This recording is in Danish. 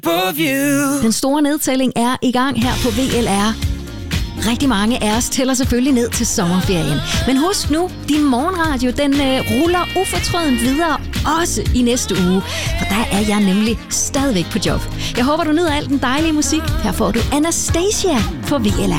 Den store nedtælling er i gang her på VLR. Rigtig mange af os tæller selvfølgelig ned til sommerferien. Men husk nu, din morgenradio, den ruller ufortrødent videre, også i næste uge. For der er jeg nemlig stadigvæk på job. Jeg håber, du nyder al den dejlige musik. Her får du Anastasia på VLR.